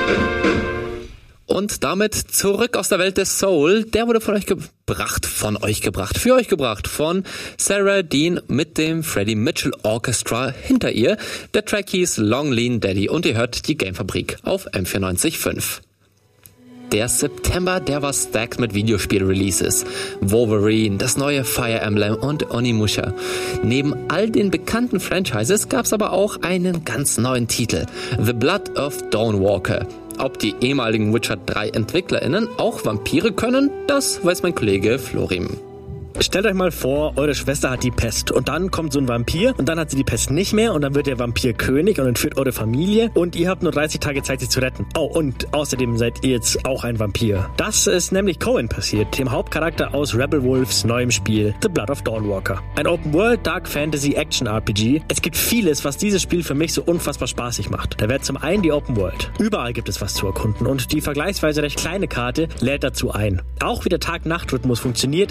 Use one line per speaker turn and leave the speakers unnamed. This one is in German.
Und damit zurück aus der Welt des Soul. Der wurde für euch gebracht von Sarah Dean mit dem Freddie Mitchell Orchestra hinter ihr. Der Track hieß Long Lean Daddy und ihr hört die Gamefabrik auf M94.5. Der September, der war stacked mit Videospiel-Releases. Wolverine, das neue Fire Emblem und Onimusha. Neben all den bekannten Franchises gab's aber auch einen ganz neuen Titel. The Blood of Dawnwalker. Ob die ehemaligen Witcher 3 EntwicklerInnen auch Vampire können, das weiß mein Kollege Florim.
Stellt euch mal vor, eure Schwester hat die Pest und dann kommt so ein Vampir und dann hat sie die Pest nicht mehr und dann wird der Vampir König und entführt eure Familie und ihr habt nur 30 Tage Zeit, sie zu retten. Oh, und außerdem seid ihr jetzt auch ein Vampir. Das ist nämlich Cohen passiert, dem Hauptcharakter aus Rebel Wolves neuem Spiel The Blood of Dawnwalker. Ein Open-World Dark Fantasy Action RPG. Es gibt vieles, was dieses Spiel für mich so unfassbar spaßig macht. Da wäre zum einen die Open World. Überall gibt es was zu erkunden und die vergleichsweise recht kleine Karte lädt dazu ein. Auch wie der Tag-Nacht-Rhythmus funktioniert,